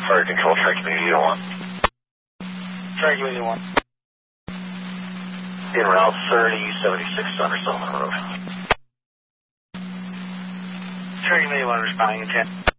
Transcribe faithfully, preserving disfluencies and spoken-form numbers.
Fire control, track community one. Track community one. In route thirty seventy-six Thunder Solomon Road. Track community one responding in ten.